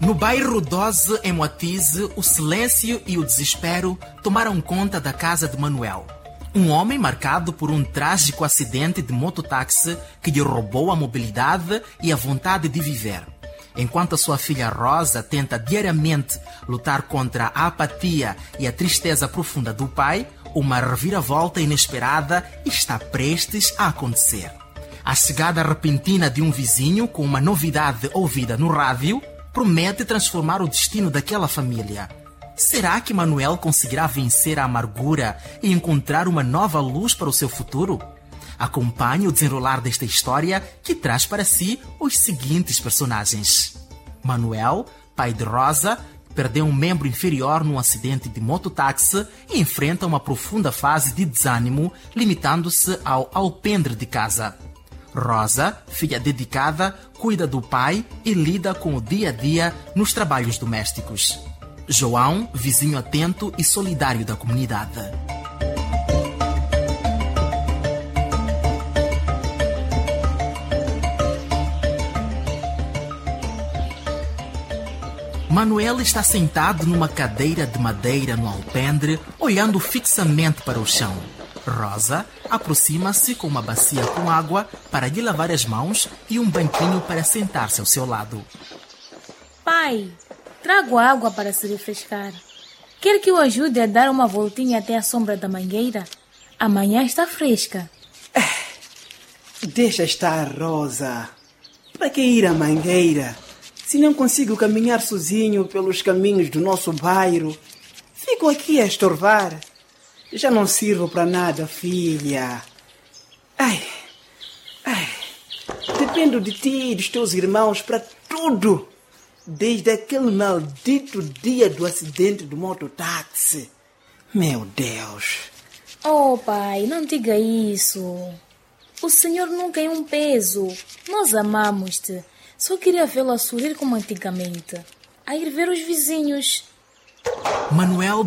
No bairro 12, em Moatize, o silêncio e o desespero tomaram conta da casa de Manuel. Um homem marcado por um trágico acidente de mototáxi que lhe roubou a mobilidade e a vontade de viver. Enquanto a sua filha Rosa tenta diariamente lutar contra a apatia e a tristeza profunda do pai, uma reviravolta inesperada está prestes a acontecer. A chegada repentina de um vizinho com uma novidade ouvida no rádio promete transformar o destino daquela família. Será que Manuel conseguirá vencer a amargura e encontrar uma nova luz para o seu futuro? Acompanhe o desenrolar desta história que traz para si os seguintes personagens. Manuel, pai de Rosa, perdeu um membro inferior num acidente de mototáxi e enfrenta uma profunda fase de desânimo, limitando-se ao alpendre de casa. Rosa, filha dedicada, cuida do pai e lida com o dia a dia nos trabalhos domésticos. João, vizinho atento e solidário da comunidade. Manuel está sentado numa cadeira de madeira no alpendre, olhando fixamente para o chão. Rosa aproxima-se com uma bacia com água para lhe lavar as mãos e um banquinho para sentar-se ao seu lado. Pai, trago água para se refrescar. Quer que eu ajude a dar uma voltinha até a sombra da mangueira? Amanhã está fresca. Deixa estar, Rosa. Para que ir à mangueira? Se não consigo caminhar sozinho pelos caminhos do nosso bairro, fico aqui a estorvar. Já não sirvo para nada, filha. Dependo de ti e dos teus irmãos para tudo. Desde aquele maldito dia do acidente do mototáxi. Meu Deus. Oh, pai, não diga isso. O senhor nunca é um peso. Nós amamos-te. Só queria vê-lo a sorrir como antigamente. A ir ver os vizinhos. Manuel